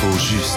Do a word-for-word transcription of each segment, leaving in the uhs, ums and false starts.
L'info juste.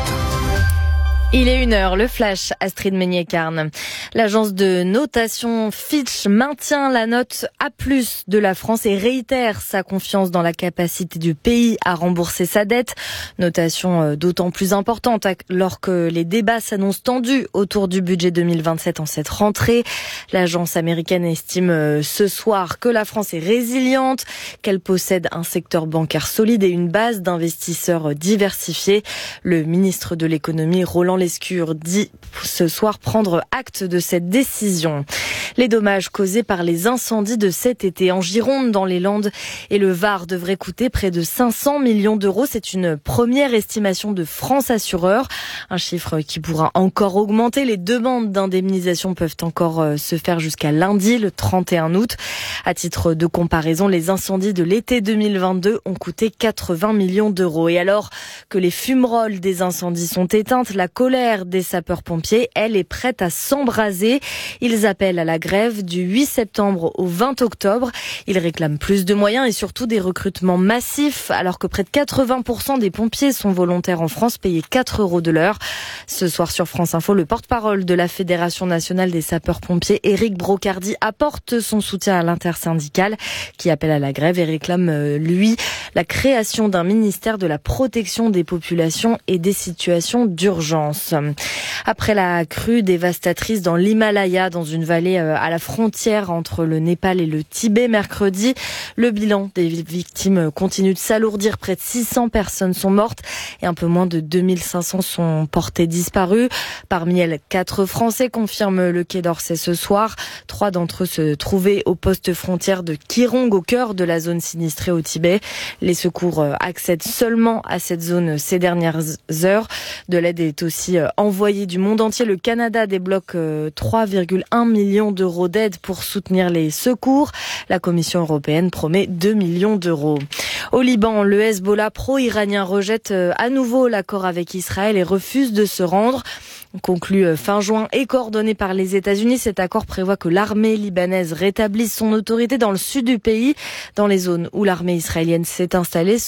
Il est une heure, le flash, Astrid Meignet-Carne. L'agence de notation Fitch maintient la note A plus, de la France et réitère sa confiance dans la capacité du pays à rembourser sa dette. Notation d'autant plus importante alors que les débats s'annoncent tendus autour du budget deux mille vingt-sept en cette rentrée. L'agence américaine estime ce soir que la France est résiliente, qu'elle possède un secteur bancaire solide et une base d'investisseurs diversifiés. Le ministre de l'économie, Roland Lescure, dit ce soir prendre acte de cette décision. Les dommages causés par les incendies de cet été en Gironde, dans les Landes et le Var devraient coûter près de cinq cents millions d'euros. C'est une première estimation de France Assureur, un chiffre qui pourra encore augmenter. Les demandes d'indemnisation peuvent encore se faire jusqu'à lundi, le trente et un août. À titre de comparaison, les incendies de l'été deux mille vingt-deux ont coûté quatre-vingts millions d'euros. Et alors que les fumerolles des incendies sont éteintes, la colère des sapeurs-pompiers, elle, est prête à s'embraser. Ils appellent à la grève du huit septembre au vingt octobre. Ils réclament plus de moyens et surtout des recrutements massifs, alors que près de quatre-vingts pour cent des pompiers sont volontaires en France, payés quatre euros de l'heure. Ce soir sur France Info, le porte-parole de la Fédération nationale des sapeurs-pompiers, Éric Brocardi, apporte son soutien à l'intersyndicale qui appelle à la grève et réclame, lui, la création d'un ministère de la protection des populations et des situations d'urgence. Après la crue dévastatrice dans l'Himalaya, dans une vallée à la frontière entre le Népal et le Tibet mercredi, le bilan des victimes continue de s'alourdir. Près de six cents personnes sont mortes et un peu moins de deux mille cinq cents sont portées disparues. Parmi elles, quatre Français, confirme le Quai d'Orsay ce soir. Trois d'entre eux se trouvaient au poste frontière de Kirong, au cœur de la zone sinistrée au Tibet. Les secours accèdent seulement à cette zone ces dernières heures. De l'aide est aussi envoyée du monde entier. Le Canada débloque trois virgule un millions d'euros d'aide pour soutenir les secours. La Commission européenne promet deux millions d'euros. Au Liban, le Hezbollah pro-iranien rejette à nouveau l'accord avec Israël et refuse de se rendre. Conclu fin juin et coordonné par les États-Unis, cet accord prévoit que l'armée libanaise rétablisse son autorité dans le sud du pays, dans les zones où l'armée israélienne s'est installée.